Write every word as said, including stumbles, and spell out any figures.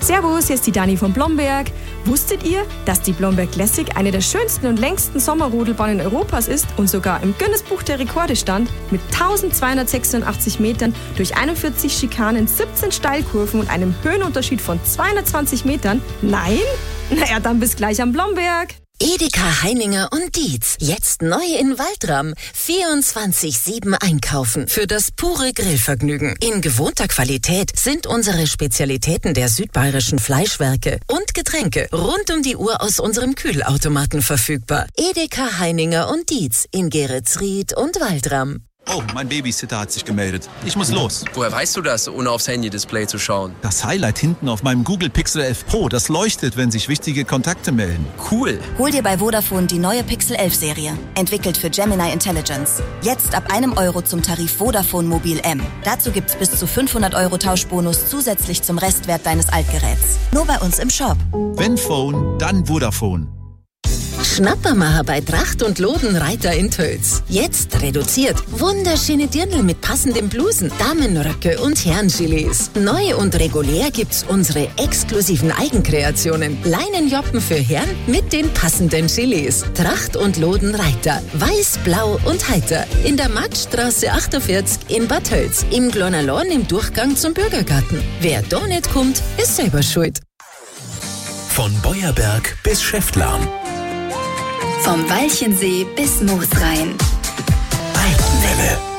Servus, hier ist die Dani von Blomberg. Wusstet ihr, dass die Blomberg Classic eine der schönsten und längsten Sommerrodelbahnen Europas ist und sogar im Guinness-Buch der Rekorde stand? Mit eintausendzweihundertsechsundachtzig Metern durch einundvierzig Schikanen, siebzehn Steilkurven und einem Höhenunterschied von zweihundertzwanzig Metern? Nein? Naja, dann bis gleich am Blomberg. Edeka Heininger und Dietz. Jetzt neu in Waldram. vierundzwanzig sieben einkaufen für das pure Grillvergnügen. In gewohnter Qualität sind unsere Spezialitäten der südbayerischen Fleischwerke und Getränke rund um die Uhr aus unserem Kühlautomaten verfügbar. Edeka Heininger und Dietz in Geretsried und Waldram. Oh, mein Babysitter hat sich gemeldet. Ich muss los. Woher weißt du das, ohne aufs Handy-Display zu schauen? Das Highlight hinten auf meinem Google Pixel elf Pro, das leuchtet, wenn sich wichtige Kontakte melden. Cool. Hol dir bei Vodafone die neue Pixel elf Serie. Entwickelt für Gemini Intelligence. Jetzt ab einem Euro zum Tarif Vodafone Mobil M. Dazu gibt's bis zu fünfhundert Euro Tauschbonus zusätzlich zum Restwert deines Altgeräts. Nur bei uns im Shop. Wenn Phone, dann Vodafone. Schnappermacher bei Tracht und Loden Reiter in Tölz. Jetzt reduziert. Wunderschöne Dirndl mit passenden Blusen, Damenröcke und Herrenchilies. Neu und regulär gibt's unsere exklusiven Eigenkreationen. Leinenjoppen für Herren mit den passenden Chilies. Tracht und Loden Reiter. Weiß, blau und heiter. In der Marktstraße achtundvierzig in Bad Tölz. Im Glonalorn im Durchgang zum Bürgergarten. Wer da nicht kommt, ist selber schuld. Von Beuerberg bis Schäftlarn. Vom Walchensee bis Moosrhein. Alpenwelle.